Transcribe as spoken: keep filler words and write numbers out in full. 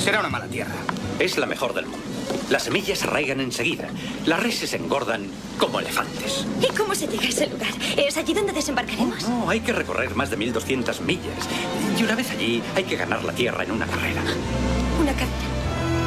Será una mala tierra. Es la mejor del mundo. Las semillas arraigan enseguida. Las reses engordan como elefantes. ¿Y cómo se llega a ese lugar? ¿Es allí donde desembarcaremos? Oh, no, hay que recorrer más de mil doscientas millas. Y una vez allí, hay que ganar la tierra en una carrera. Una carrera.